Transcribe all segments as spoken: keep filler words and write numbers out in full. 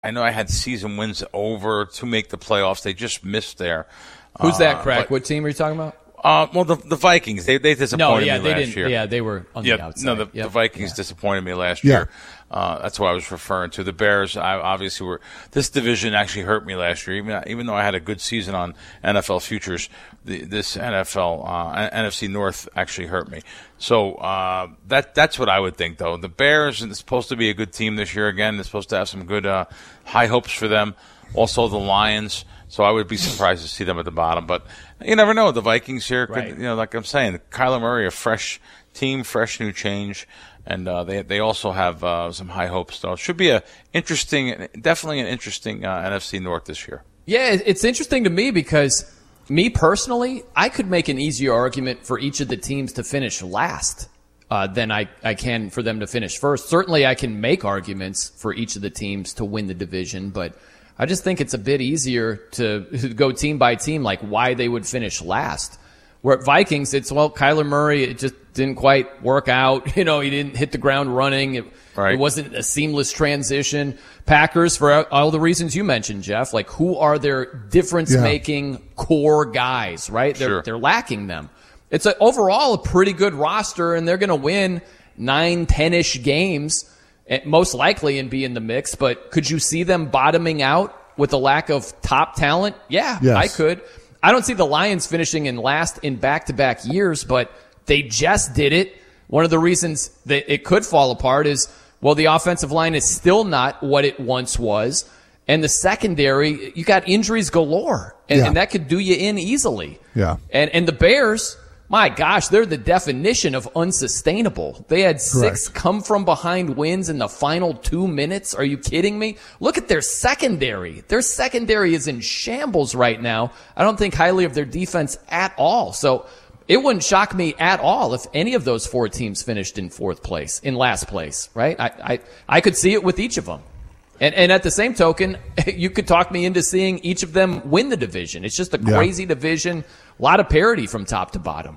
I know I had season wins over to make the playoffs. They just missed there. Who's that, Uh, Crack? but- What team are you talking about? Uh, well, the the Vikings, they they disappointed No, yeah, me they last didn't. year. Yeah, they were on yeah, the outside. no, the, Yep. the Vikings disappointed me last Yeah. year. Uh, that's what I was referring to. The Bears, I obviously were. This division actually hurt me last year, even even though I had a good season on N F L futures. The, this N F L uh, N F C North actually hurt me. So uh, that that's what I would think, though. The Bears are supposed to be a good team this year again. They're supposed to have some good uh, high hopes for them. Also, the Lions. So I would be surprised to see them at the bottom, but you never know. The Vikings here, could, Right. you know, like I'm saying, Kyler Murray, a fresh team, fresh new change, and uh, they they also have uh, some high hopes. So it should be a interesting, definitely an interesting uh, N F C North this year. Yeah, it- it's interesting to me because me personally, I could make an easier argument for each of the teams to finish last uh, than I, I can for them to finish first. Certainly, I can make arguments for each of the teams to win the division, but I just think it's a bit easier to, to go team by team, like why they would finish last. Where at Vikings, it's, well, Kyler Murray, it just didn't quite work out. You know, he didn't hit the ground running. It, Right. it wasn't a seamless transition. Packers, for all the reasons you mentioned, Jeff, like who are their difference-making core guys, right? They're, Sure. they're lacking them. It's a, overall a pretty good roster, and they're going to win nine, ten-ish games, eh, most likely, and be in the mix. But could you see them bottoming out with a lack of top talent? Yeah, Yes. I could. I don't see the Lions finishing in last in back-to-back years, but they just did it. One of the reasons that it could fall apart is, well, the offensive line is still not what it once was. And the secondary, you got injuries galore. And, Yeah. and that could do you in easily. Yeah. And and the Bears, my gosh, they're the definition of unsustainable. They had six Correct. come from behind wins in the final two minutes. Are you kidding me? Look at their secondary. Their secondary is in shambles right now. I don't think highly of their defense at all. So it wouldn't shock me at all if any of those four teams finished in fourth place, in last place, right? I, I, I could see it with each of them. And, and at the same token, you could talk me into seeing each of them win the division. It's just a Yeah. crazy division, a lot of parity from top to bottom.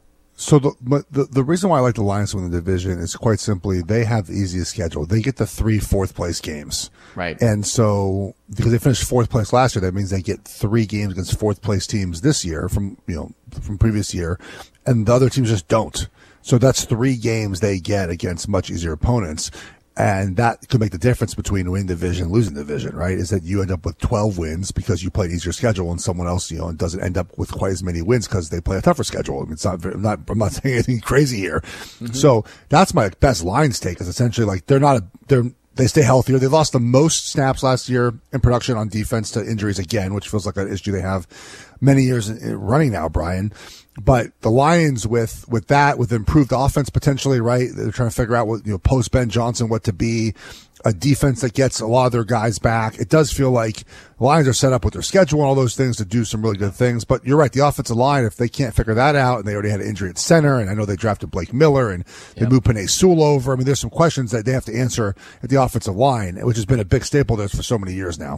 So the, but the the reason why I like the Lions to win the division is quite simply they have the easiest schedule. They get the three fourth place games. Right. And so because they finished fourth place last year, that means they get three games against fourth place teams this year from, you know, from previous year, and the other teams just don't. So that's three games they get against much easier opponents. And that could make the difference between winning the division and losing the division, right? Is that you end up with twelve wins because you play an easier schedule, and someone else, you know, doesn't end up with quite as many wins because they play a tougher schedule. I mean, it's not, very, I'm not, I'm not saying anything crazy here. Mm-hmm. So that's my best Lions take, is essentially like they're not a, they're, they stay healthier. They lost the most snaps last year in production on defense to injuries again, which feels like an issue they have many years running now, Brian. But the Lions with, with that, with improved offense potentially, right? They're trying to figure out what, you know, post Ben Johnson, what to be, a defense that gets a lot of their guys back. It does feel like the Lions are set up with their schedule and all those things to do some really good things. But you're right. The offensive line, if they can't figure that out, and they already had an injury at center, and I know they drafted Blake Miller and they Yep. moved Penei Sewell over. I mean, there's some questions that they have to answer at the offensive line, which has been a big staple there for so many years now.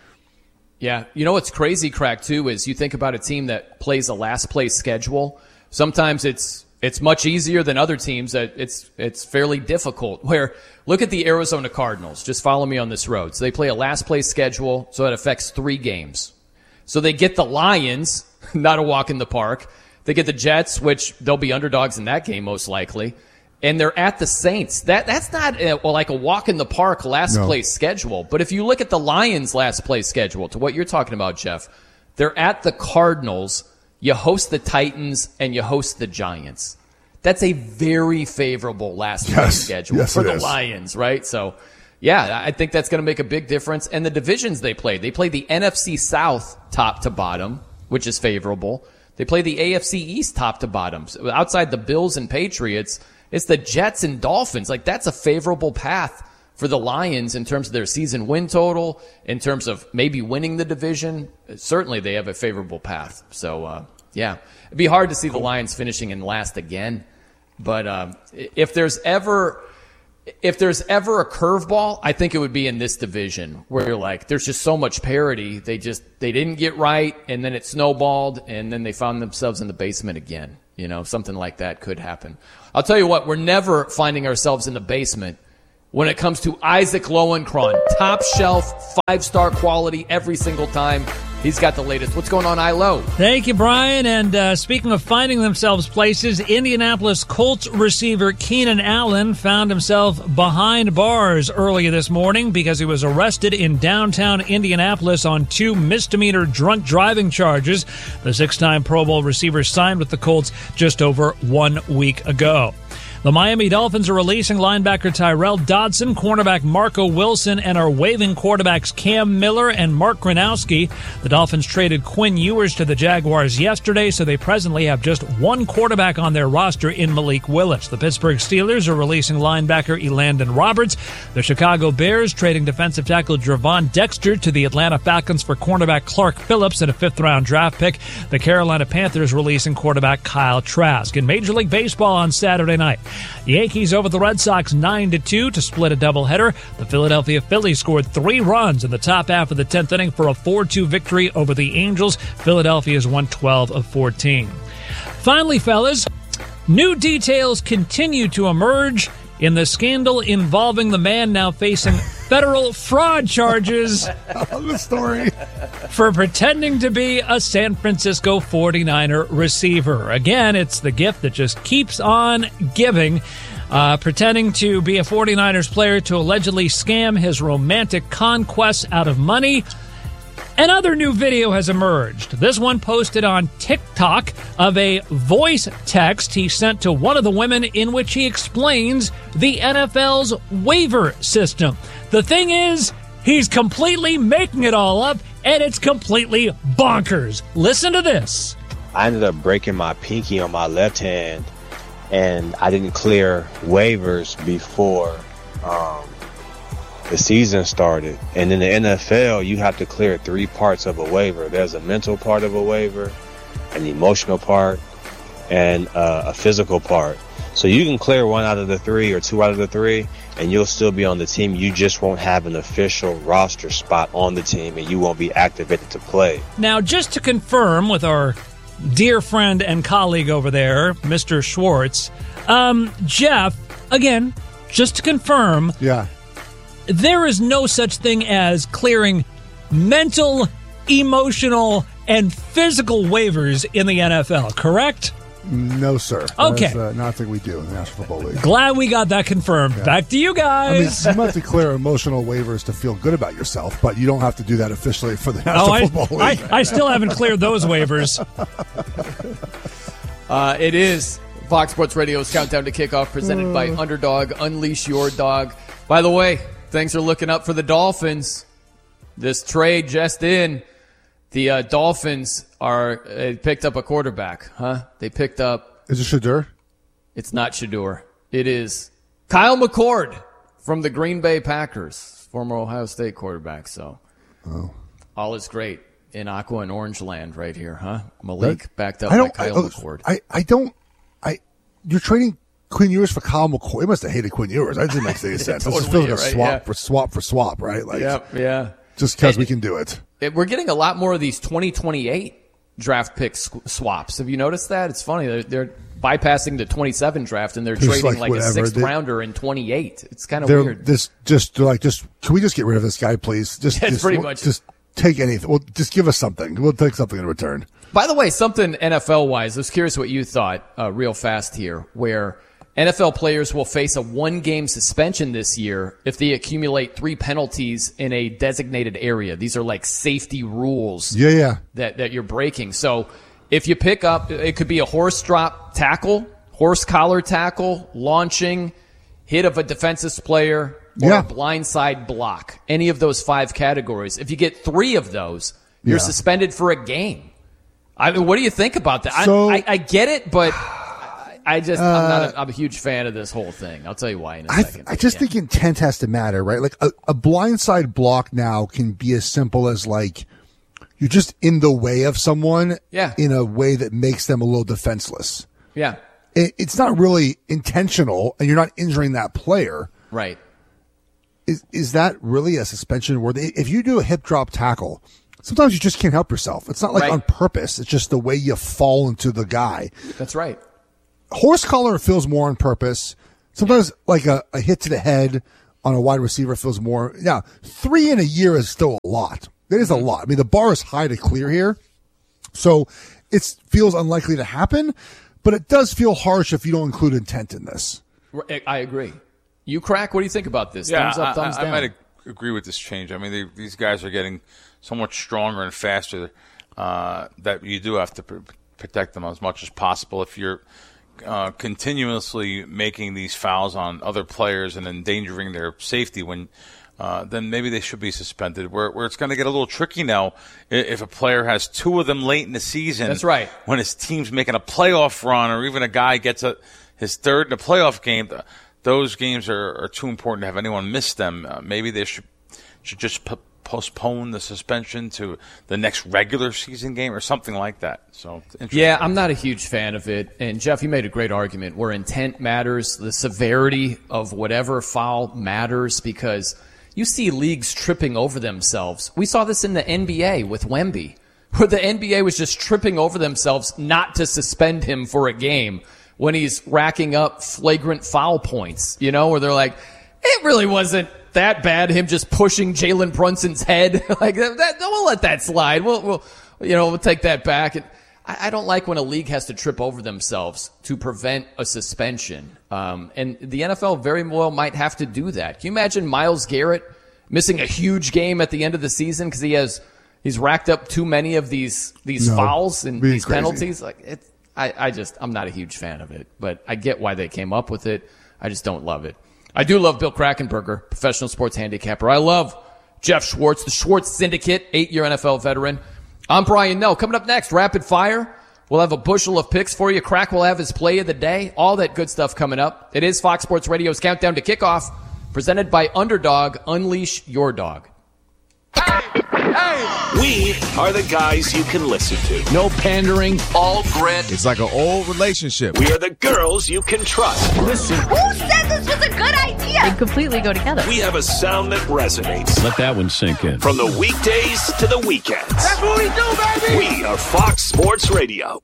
Yeah. You know what's crazy, Crack, too, is you think about a team that plays a last place schedule. Sometimes it's it's much easier than other teams. That it's it's fairly difficult. Where look at the Arizona Cardinals. Just follow me on this road. So they play a last place schedule, so it affects three games. So they get the Lions, not a walk in the park. They get the Jets, which they'll be underdogs in that game most likely. And they're at the Saints. That that's not a, well, like a walk in the park last No. place schedule. But if you look at the Lions' last place schedule, to what you're talking about, Jeff, they're at the Cardinals. You host the Titans and you host the Giants. That's a very favorable last place Yes. schedule Yes, for it the is. Lions, right? So, yeah, I think that's going to make a big difference. And the divisions they play, they play the N F C South top to bottom, which is favorable. They play the A F C East top to bottom. So outside the Bills and Patriots, it's the Jets and Dolphins. Like, that's a favorable path for the Lions in terms of their season win total, in terms of maybe winning the division. Certainly they have a favorable path. So, uh, yeah, it'd be hard to see the Lions finishing in last again. But um, if there's ever if there's ever a curveball, I think it would be in this division where you're like, there's just so much parity. They just they didn't get right, and then it snowballed, and then they found themselves in the basement again. You know, something like that could happen. I'll tell you what, we're never finding ourselves in the basement when it comes to Isaac Lowenkron. Top shelf, five-star quality every single time. He's got the latest. What's going on, I L O? Thank you, Brian. And uh, speaking of finding themselves places, Indianapolis Colts receiver Keenan Allen found himself behind bars earlier this morning because he was arrested in downtown Indianapolis on two misdemeanor drunk driving charges. The six-time Pro Bowl receiver signed with the Colts just over one week ago. The Miami Dolphins are releasing linebacker Tyrell Dodson, cornerback Marco Wilson, and are waiving quarterbacks Cam Miller and Mark Gronowski. The Dolphins traded Quinn Ewers to the Jaguars yesterday, so they presently have just one quarterback on their roster in Malik Willis. The Pittsburgh Steelers are releasing linebacker Elandon Roberts. The Chicago Bears trading defensive tackle Gervon Dexter to the Atlanta Falcons for cornerback Clark Phillips and a fifth-round draft pick. The Carolina Panthers releasing quarterback Kyle Trask. In Major League Baseball on Saturday night, the Yankees over the Red Sox nine to two to split a doubleheader. The Philadelphia Phillies scored three runs in the top half of the tenth inning for a four two victory over the Angels. Philadelphia's won twelve of fourteen. Finally, fellas, new details continue to emerge in the scandal involving the man now facing federal fraud charges the story. for pretending to be a San Francisco forty-niner receiver. Again, it's the gift that just keeps on giving. Uh, pretending to be a forty-niners player to allegedly scam his romantic conquests out of money. Another new video has emerged. This one posted on TikTok of a voice text he sent to one of the women in which he explains the N F L's waiver system. The thing is, he's completely making it all up, and it's completely bonkers. Listen to this. I ended up breaking my pinky on my left hand, and I didn't clear waivers before um, the season started. And in the N F L, you have to clear three parts of a waiver. There's a mental part of a waiver, an emotional part, and uh, a physical part. So you can clear one out of the three or two out of the three, and you'll still be on the team. You just won't have an official roster spot on the team, and you won't be activated to play. Now, just to confirm with our dear friend and colleague over there, Mister Schwartz, um, Jeff, again, just to confirm, Yeah. there is no such thing as clearing mental, emotional, and physical waivers in the N F L, correct? No, sir. Okay. That's uh, not a thing we do in the National Football League. Glad we got that confirmed. Yeah. Back to you I mean, guys. you might have to clear emotional waivers to feel good about yourself, but you don't have to do that officially for the National oh, I, Football I, League. I still haven't cleared those waivers. Uh, it is Fox Sports Radio's Countdown to Kickoff, presented by Underdog. Unleash your dog. By the way, things are looking up for the Dolphins. This trade just in. The uh, Dolphins are uh, picked up a quarterback, huh? They picked up. Is it Shadur? It's not Shador. It is Kyle McCord from the Green Bay Packers, former Ohio State quarterback. So, oh. all is great in Aqua and Orange Land right here, huh? Malik That, backed up I by don't, Kyle I, McCord. I, I don't. I. You're trading Quinn Ewers for Kyle McCord. They must have hated Quinn Ewers. That doesn't make any sense. It just Totally, feels like a right? swap Yeah. for swap for swap, right? Like, yeah, yeah. just because And- we can do it. It, we're getting a lot more of these twenty twenty-eight draft pick sw- swaps. Have you noticed that? It's funny. They're, they're bypassing the twenty-seven draft and they're Just trading like like, a whatever. sixth They- rounder in twenty-eight. It's kind of They're weird. this just they're like just can we just get rid of this guy, please? Just, It's just pretty we'll- much- just take anything. Well, just give us something. We'll take something in return. By the way, something N F L-wise, I was curious what you thought uh, real fast here, where N F L players will face a one-game suspension this year if they accumulate three penalties in a designated area. These are like safety rules Yeah, yeah. that, that you're breaking. So if you pick up, it could be a horse drop tackle, horse collar tackle, launching, hit of a defensive player, or Yeah. a blindside block. Any of those five categories. If you get three of those, you're Yeah. suspended for a game. I mean, what do you think about that? So- I, I, I get it, but I, I just I'm not a, I'm a huge fan of this whole thing. I'll tell you why in a I, second. I just Yeah. think intent has to matter, right? Like a, a blindside block now can be as simple as like you're just in the way of someone Yeah. in a way that makes them a little defenseless. yeah, It, it's not really intentional and you're not injuring that player. right. Is is that really a suspension worthy? If you do a hip drop tackle, sometimes you just can't help yourself. It's not like Right. on purpose. It's just the way you fall into the guy. That's right. Horse collar feels more on purpose. Sometimes like a, a hit to the head on a wide receiver feels more. Now, three in a year is still a lot. It is a lot. I mean, the bar is high to clear here. So it feels unlikely to happen, but it does feel harsh if you don't include intent in this. I agree. You, Crack, what do you think about this? Yeah, thumbs up, thumbs I, I, down? I might agree with this change. I mean, they, these guys are getting so much stronger and faster uh, that you do have to pr- protect them as much as possible. If you're uh, continuously making these fouls on other players and endangering their safety, when uh, then maybe they should be suspended. Where, where it's going to get a little tricky now if a player has two of them late in the season. That's right. When his team's making a playoff run, or even a guy gets a, his third in a playoff game. Those games are, are too important to have anyone miss them. Uh, maybe they should should just p- postpone the suspension to the next regular season game or something like that. So, yeah, I'm not a huge fan of it. And Jeff, you made a great argument where intent matters, the severity of whatever foul matters, because you see leagues tripping over themselves. We saw this in the N B A with Wemby, where the N B A was just tripping over themselves not to suspend him for a game when he's racking up flagrant foul points, you know, where they're like, it really wasn't that bad, him just pushing Jalen Brunson's head. like that, that, we'll let that slide. We'll, we'll, you know, we'll take that back. And I, I don't like when a league has to trip over themselves to prevent a suspension. Um, and the N F L very well might have to do that. Can you imagine Myles Garrett missing a huge game at the end of the season because he has, he's racked up too many of these, these no, fouls and these crazy. penalties? Like it's, I, I just, I'm not a huge fan of it, but I get why they came up with it. I just don't love it. I do love Bill Krackomberger, professional sports handicapper. I love Jeff Schwartz, the Schwartz Syndicate, eight-year N F L veteran. I'm Brian Noe. Coming up next, Rapid Fire. We'll have a bushel of picks for you. Crack will have his play of the day. All that good stuff coming up. It is Fox Sports Radio's Countdown to Kickoff, presented by Underdog. Unleash your dog. Hey, hey. We are the guys you can listen to. No pandering. All grit. It's like an old relationship. We are the girls you can trust. Listen. Who said this was a good idea? They completely go together. We have a sound that resonates. Let that one sink in. From the weekdays to the weekends. That's what we do, baby. We are Fox Sports Radio.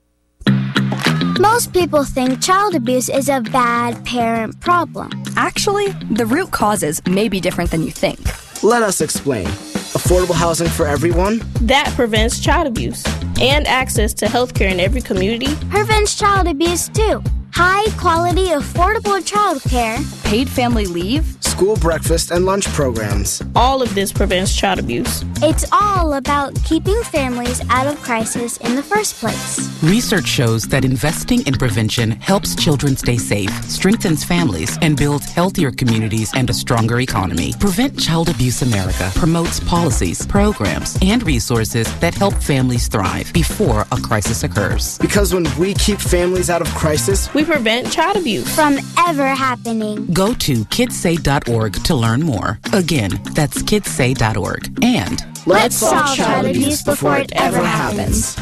Most people think child abuse is a bad parent problem. Actually, the root causes may be different than you think. Let us explain. Affordable housing for everyone? That prevents child abuse. And access to health care in every community. Prevents child abuse, too. High quality, affordable child care. Paid family leave. School breakfast and lunch programs. All of this prevents child abuse. It's all about keeping families out of crisis in the first place. Research shows that investing in prevention helps children stay safe, strengthens families, and builds healthier communities and a stronger economy. Prevent Child Abuse America promotes policies, programs, and resources that help families thrive before a crisis occurs. Because when we keep families out of crisis, we prevent child abuse from ever happening. Go to kids say dot org to learn more. Again, that's kids say dot org. And let's solve child abuse before it ever happens.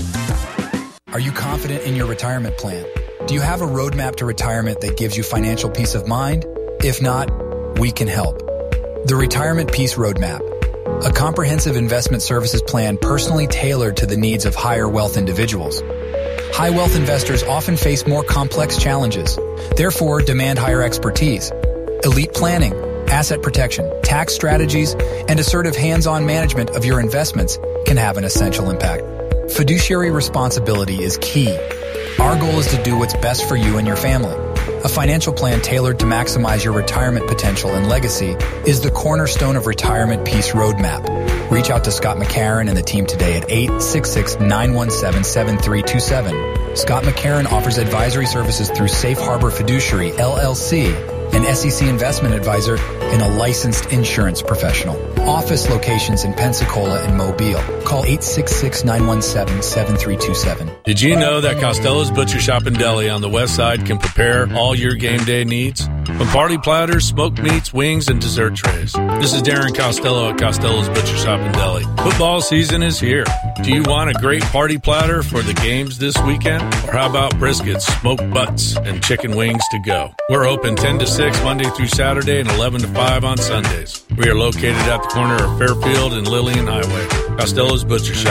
Are you confident in your retirement plan? Do you have a roadmap to retirement that gives you financial peace of mind? If not, we can help. The Retirement Peace Roadmap, a comprehensive investment services plan personally tailored to the needs of higher wealth individuals. High wealth investors often face more complex challenges, therefore demand higher expertise. Elite planning, asset protection, tax strategies, and assertive hands-on management of your investments can have an essential impact. Fiduciary responsibility is key. Our goal is to do what's best for you and your family. A financial plan tailored to maximize your retirement potential and legacy is the cornerstone of Retirement Peace Roadmap. Reach out to Scott McCarron and the team today at eight six six, nine one seven, seven three two seven. Scott McCarron offers advisory services through Safe Harbor Fiduciary, L L C, an S E C investment advisor, and a licensed insurance professional. Office locations in Pensacola and Mobile. Call eight six six, nine one seven, seven three two seven. Did you know that Costello's Butcher Shop and Deli on the west side can prepare all your game day needs? From party platters, smoked meats, wings, and dessert trays. This is Darren Costello at Costello's Butcher Shop and Deli. Football season is here. Do you want a great party platter for the games this weekend? Or how about briskets, smoked butts, and chicken wings to go? We're open ten to six Monday through Saturday and eleven to five on Sundays. We are located at the corner of Fairfield and Lillian Highway. Costello's Butcher Shop.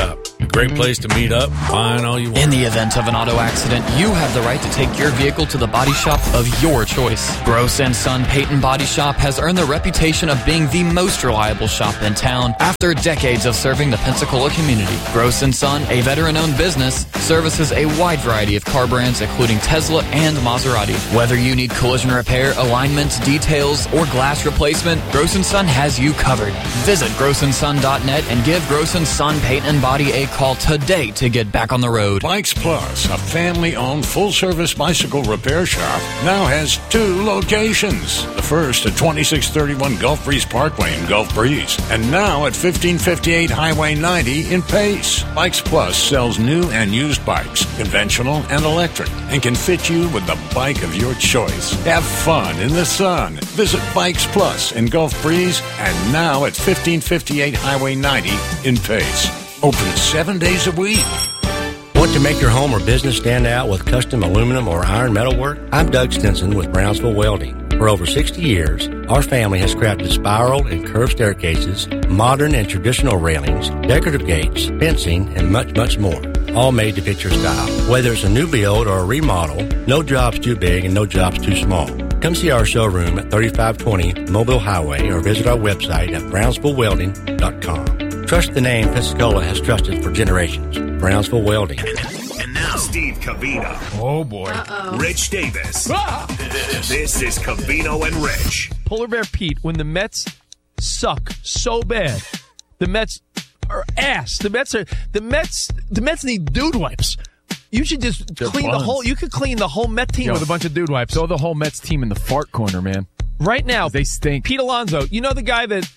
Great place to meet up, find all you want. In the event of an auto accident, you have the right to take your vehicle to the body shop of your choice. Gross and Son Paint and Body Shop has earned the reputation of being the most reliable shop in town after decades of serving the Pensacola community. Gross and Son, a veteran-owned business, services a wide variety of car brands including Tesla and Maserati. Whether you need collision repair, alignments, details, or glass replacement, Gross and Son has you covered. Visit gross and son dot net and give Gross and Son Paint and Body a call today to get back on the road. Bikes Plus, a family-owned full-service bicycle repair shop, now has two locations. The first at twenty-six thirty-one Gulf Breeze Parkway in Gulf Breeze, and now at fifteen fifty-eight Highway ninety in Pace. Bikes Plus sells new and used bikes, conventional and electric, and can fit you with the bike of your choice. Have fun in the sun. Visit Bikes Plus in Gulf Breeze, and now at fifteen fifty-eight Highway ninety in Pace. Open seven days a week. Want to make your home or business stand out with custom aluminum or iron metal work? I'm Doug Stinson with Brownsville Welding. For over sixty years, our family has crafted spiral and curved staircases, modern and traditional railings, decorative gates, fencing, and much, much more. All made to fit your style. Whether it's a new build or a remodel, no job's too big and no job's too small. Come see our showroom at thirty-five twenty Mobile Highway or visit our website at brownsville welding dot com. Trust the name Pensacola has trusted for generations. Brownsville Welding. And now, Steve Covino. Oh, boy. Uh-oh. Rich Davis. Ah! This is Covino and Rich. Polar Bear Pete, when the Mets suck so bad, the Mets are ass. The Mets are the Mets. The Mets need dude wipes. You should just They're clean buns. the whole. You could clean the whole Met team Yo, with a bunch of dude wipes. Throw the whole Mets team in the fart corner, man. Right now, they stink. Pete Alonso, you know the guy that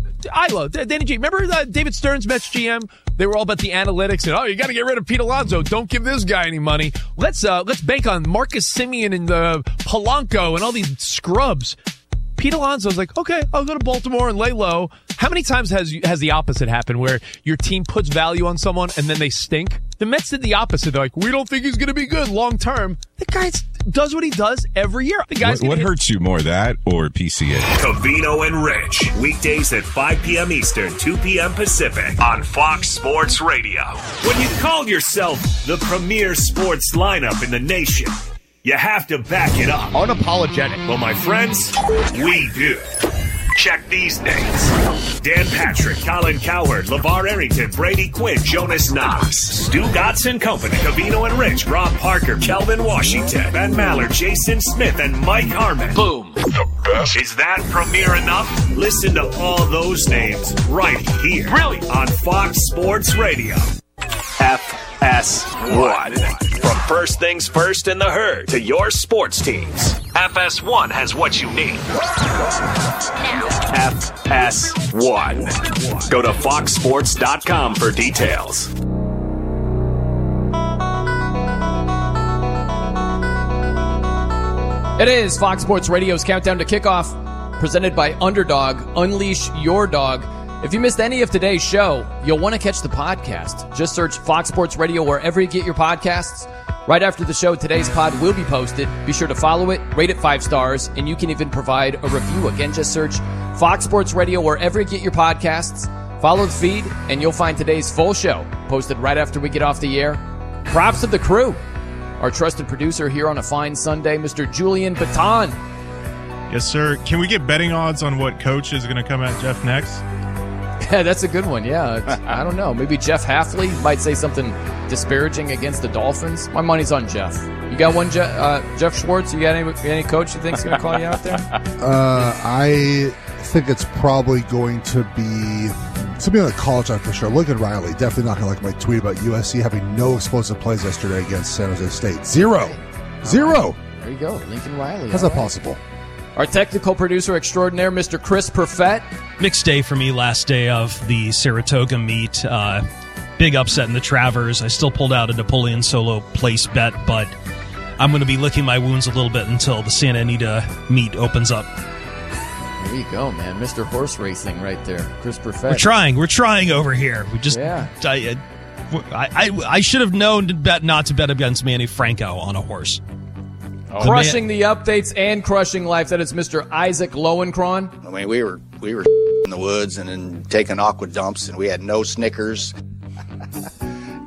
I love, Danny G. Remember uh, David Stern's Mets G M? They were all about the analytics and oh, you got to get rid of Pete Alonso. Don't give this guy any money. Let's uh, let's bank on Marcus Semien and uh, Polanco and all these scrubs. Pete Alonso's like, okay, I'll go to Baltimore and lay low. How many times has has the opposite happened where your team puts value on someone and then they stink? The Mets did the opposite. They're like, we don't think he's going to be good long term. The guy does what he does every year. The guy's what what hit- hurts you more, that or P C A? Covino and Rich. Weekdays at five p.m. Eastern, two p.m. Pacific on Fox Sports Radio. When you call yourself the premier sports lineup in the nation, you have to back it up. Unapologetic. Well, my friends, we do. Check these names. Dan Patrick, Colin Cowherd, LeVar Arrington, Brady Quinn, Jonas Knox, Stu Gotts and Company, Covino and Rich, Rob Parker, Kelvin Washington, Ben Mallard, Jason Smith, and Mike Harmon. Boom. The best. Is that premiere enough? Listen to all those names right here. Really? On Fox Sports Radio. F S one. From First Things First in the Herd to your sports teams, F S one has what you need. F S one. Go to fox sports dot com for details. It is Fox Sports Radio's Countdown to Kickoff, presented by Underdog. Unleash your dog. If you missed any of today's show, you'll want to catch the podcast. Just search Fox Sports Radio wherever you get your podcasts. Right after the show, today's pod will be posted. Be sure to follow it, rate it five stars, and you can even provide a review. Again, just search Fox Sports Radio wherever you get your podcasts. Follow the feed, and you'll find today's full show posted right after we get off the air. Props to the crew. Our trusted producer here on a fine Sunday, Mister Julian Baton. Yes, sir. Can we get betting odds on what coach is going to come at Jeff next? Yeah, that's a good one. Yeah, I don't know. Maybe Jeff Hafley might say something disparaging against the Dolphins. My money's on Jeff. You got one, Je- uh, Jeff Schwartz? You got any, any coach you think's going to call you out there? Uh, I think it's probably going to be something on the college side for sure. Lincoln Riley, definitely not going to like my tweet about U S C having no explosive plays yesterday against San Jose State. Zero. Zero. There you go, Lincoln Riley. How's that right. possible? Our technical producer extraordinaire, Mister Chris Perfett. Mixed day for me last day of the Saratoga meet. Uh, big upset in the Travers. I still pulled out a Napoleon Solo place bet, but I'm going to be licking my wounds a little bit until the Santa Anita meet opens up. There you go, man. Mister Horse Racing right there. Chris Perfett. We're trying. We're trying over here. We just... Yeah. I, I, I, I should have known to bet not to bet against Manny Franco on a horse. Oh, crushing the, man- the updates and crushing life. That is Mister Isaac Lowenkron. I mean, we were we were in the woods and then taking aqua dumps, and we had no Snickers.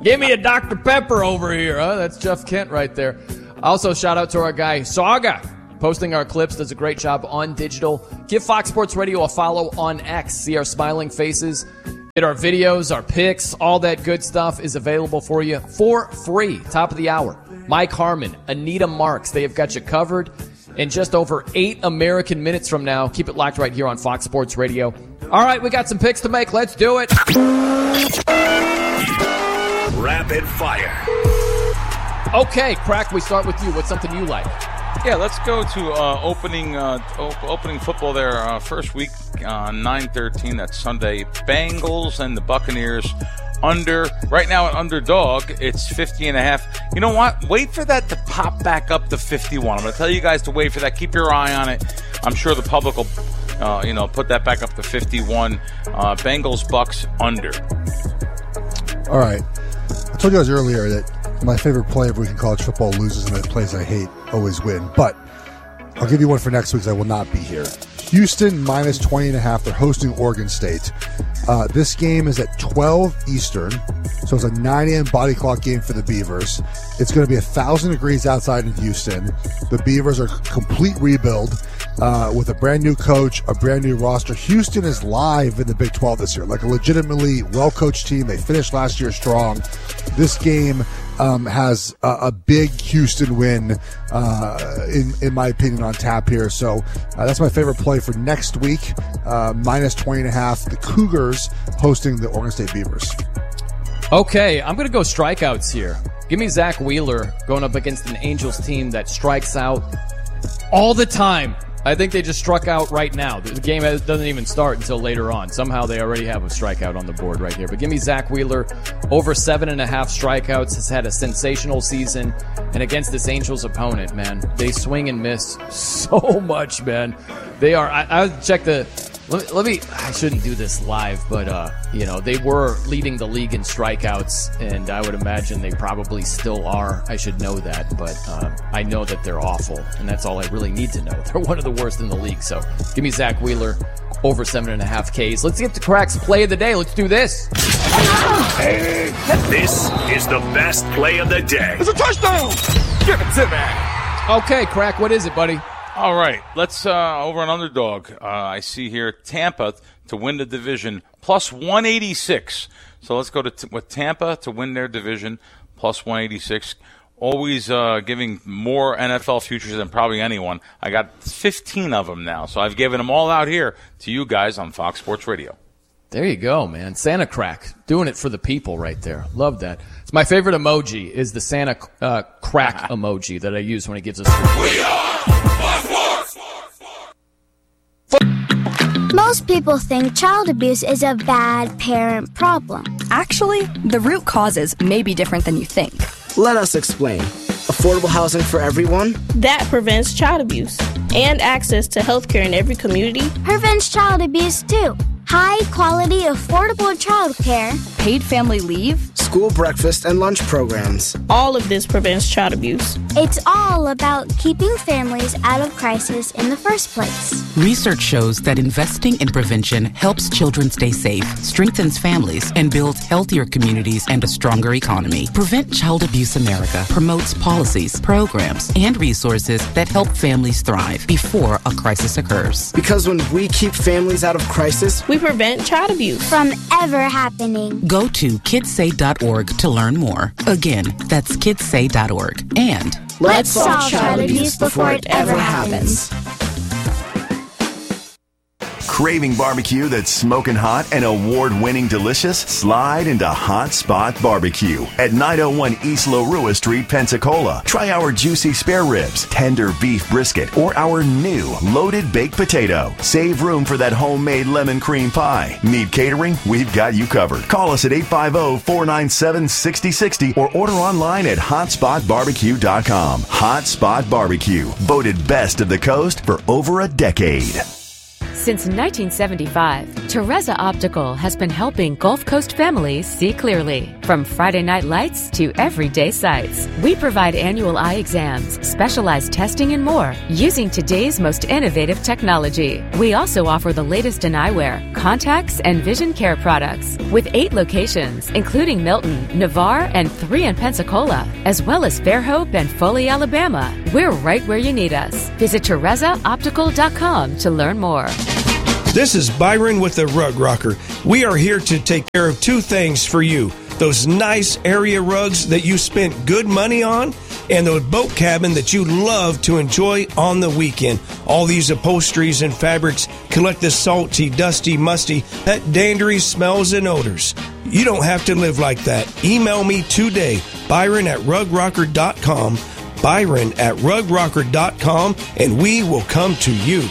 Give me a Doctor Pepper over here. Huh? That's Jeff Kent right there. Also, shout out to our guy, Saga, posting our clips. Does a great job on digital. Give Fox Sports Radio a follow on X. See our smiling faces. Get our videos, our pics, all that good stuff is available for you for free. Top of the hour. Mike Harmon, Anita Marks, they have got you covered. In just over eight American minutes from now, keep it locked right here on Fox Sports Radio. All right, we got some picks to make. Let's do it. Rapid fire. Okay, Crack, we start with you. What's something you like? Yeah, let's go to uh, opening uh, op- opening football there. Uh, first week, uh, nine thirteen. That's Sunday. Bengals and the Buccaneers under. Right now, an underdog. It's fifty and a half. You know what? Wait for that to pop back up to fifty-one. I'm going to tell you guys to wait for that. Keep your eye on it. I'm sure the public will, uh, you know, put that back up to fifty-one. Uh, Bengals, Bucks under. All right. I told you guys earlier that my favorite play of week in college football loses, and the plays I hate always win. But I'll give you one for next week because I will not be here. Houston minus twenty and a half. They're hosting Oregon State. Uh, this game is at twelve Eastern, so it's a nine a.m. body clock game for the Beavers. It's going to be one thousand degrees outside in Houston. The Beavers are complete rebuild uh, with a brand new coach, a brand new roster. Houston is live in the Big twelve this year, like a legitimately well-coached team. They finished last year strong. This game um, has a, a big Houston win, uh, in, in my opinion, on tap here. So uh, that's my favorite play for next week, uh, minus twenty and a half. The Cougars hosting the Oregon State Beavers. Okay, I'm going to go strikeouts here. Give me Zach Wheeler going up against an Angels team that strikes out all the time. I think they just struck out right now. The game doesn't even start until later on. Somehow they already have a strikeout on the board right here. But give me Zach Wheeler over seven and a half strikeouts. Has had a sensational season. And against this Angels opponent, man, they swing and miss so much, man. They are, I, I checked the, let me, let me, I shouldn't do this live, but, uh, you know, they were leading the league in strikeouts, and I would imagine they probably still are. I should know that, but uh, I know that they're awful, and that's all I really need to know. They're one of the worst in the league, so give me Zach Wheeler over seven and a half Ks. Let's get to Crack's play of the day. Let's do this. This is the best play of the day. It's a touchdown! Give it to me. Okay, Crack, what is it, buddy? All right, let's uh, over an underdog. Uh, I see here Tampa to win the division plus one eighty-six. So let's go to t- with Tampa to win their division plus one eighty-six. Always uh, giving more N F L futures than probably anyone. I got fifteen of them now, so I've given them all out here to you guys on Fox Sports Radio. There you go, man. Santa Crack. Doing it for the people right there. Love that. It's my favorite emoji is the Santa uh, Crack emoji that I use when he gives us food. We are Most people think child abuse is a bad parent problem. Actually, the root causes may be different than you think. Let us explain. Affordable housing for everyone? That prevents child abuse. And access to health care in every community. Prevents child abuse, too. High quality, affordable child care. Paid family leave. School breakfast and lunch programs. All of this prevents child abuse. It's all about keeping families out of crisis in the first place. Research shows that investing in prevention helps children stay safe, strengthens families, and builds healthier communities and a stronger economy. Prevent Child Abuse America promotes policies, programs, and resources that help families thrive before a crisis occurs. Because when we keep families out of crisis, we prevent child abuse from ever happening. Go to kids say dot org to learn more. Again, that's kids say dot org. And let's solve child abuse before it ever happens. Craving barbecue that's smoking hot and award-winning delicious? Slide into Hot Spot Barbecue at nine oh one East Larua Street, Pensacola. Try our juicy spare ribs, tender beef brisket, or our new loaded baked potato. Save room for that homemade lemon cream pie. Need catering? We've got you covered. Call us at eight five zero, four nine seven, six zero six zero or order online at hot spot barbecue dot com. Hot Spot Barbecue, voted best of the coast for over a decade. Since nineteen seventy-five, Teresa Optical has been helping Gulf Coast families see clearly. From Friday night lights to everyday sights, we provide annual eye exams, specialized testing, and more using today's most innovative technology. We also offer the latest in eyewear, contacts, and vision care products with eight locations, including Milton, Navarre, and three in Pensacola, as well as Fairhope and Foley, Alabama. We're right where you need us. Visit Teresa Optical dot com to learn more. This is Byron with the Rug Rocker. We are here to take care of two things for you. Those nice area rugs that you spent good money on, and the boat cabin that you love to enjoy on the weekend. All these upholsteries and fabrics collect the salty, dusty, musty, pet dandery smells and odors. You don't have to live like that. Email me today, Byron at rug rocker dot com, Byron at rug rocker dot com, and we will come to you.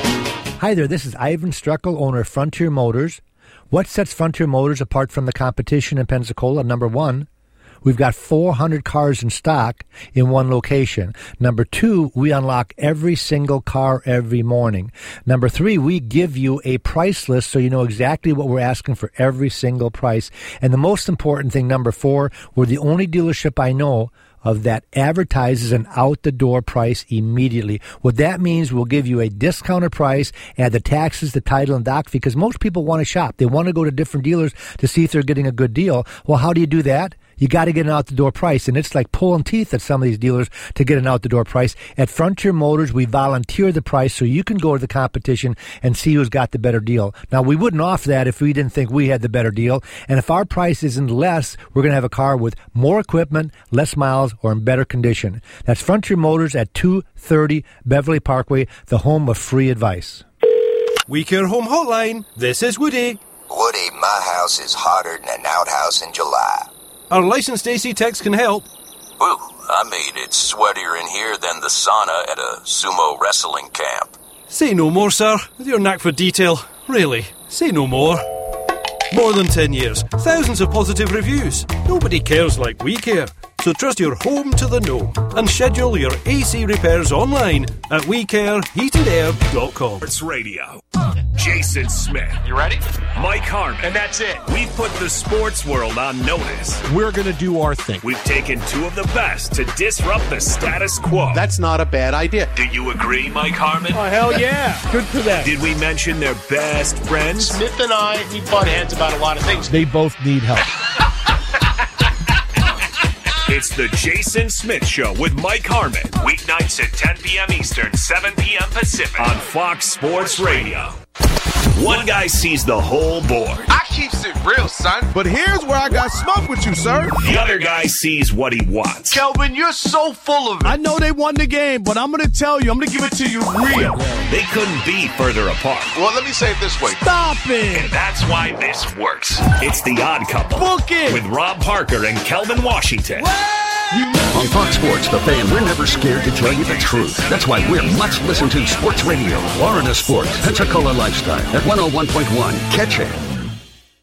Hi there, this is Ivan Struckel, owner of Frontier Motors. What sets Frontier Motors apart from the competition in Pensacola? Number one, we've got four hundred cars in stock in one location. Number two, we unlock every single car every morning. Number three, we give you a price list so you know exactly what we're asking for every single price. And the most important thing, number four, we're the only dealership I know of that advertises an out-the-door price immediately. What that means, we'll give you a discounted price, add the taxes, the title, and doc, because most people want to shop. They want to go to different dealers to see if they're getting a good deal. Well, how do you do that? You got to get an out-the-door price, and it's like pulling teeth at some of these dealers to get an out-the-door price. At Frontier Motors, we volunteer the price so you can go to the competition and see who's got the better deal. Now, we wouldn't offer that if we didn't think we had the better deal, and if our price isn't less, we're going to have a car with more equipment, less miles, or in better condition. That's Frontier Motors at two thirty Beverly Parkway, the home of free advice. We Care Home Hotline, this is Woody. Woody, my house is hotter than an outhouse in July. Our licensed A C techs can help. Woo, I mean, it's sweatier in here than the sauna at a sumo wrestling camp. Say no more, sir, with your knack for detail. Really, say no more. More than ten years, thousands of positive reviews. Nobody cares like we care. So trust your home to the know and schedule your A C repairs online at we care heated air dot com. Sports Radio. Jason Smith. You ready? Mike Harmon. And that's it. We've put the sports world on notice. We're going to do our thing. We've taken two of the best to disrupt the status quo. That's not a bad idea. Do you agree, Mike Harmon? Oh, hell yeah. Good for them. Did we mention their best friends? Smith and I, we butt heads about a lot of things. They both need help. It's the Jason Smith Show with Mike Harmon. Weeknights at ten p.m. Eastern, seven p.m. Pacific on Fox Sports Radio. One guy sees the whole board. I keeps it real, son. But here's where I got smoke with you, sir. The other guy sees what he wants. Kelvin, you're so full of it. I know they won the game, but I'm going to tell you, I'm going to give it to you real. They couldn't be further apart. Well, let me say it this way. Stop it. And that's why this works. It's The Odd Couple. Book it. With Rob Parker and Kelvin Washington. On Fox Sports, the fan, we're never scared to tell you the truth. That's why we're much listened to sports radio. Florida Sports, Pensacola Lifestyle at one oh one point one. Catch it.